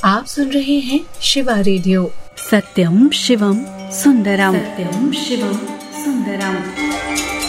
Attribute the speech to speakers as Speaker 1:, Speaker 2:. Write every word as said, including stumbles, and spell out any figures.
Speaker 1: आप सुन रहे हैं शिवा रेडियो।
Speaker 2: सत्यम शिवम सुंदरम, सत्यम शिवम सुंदरम।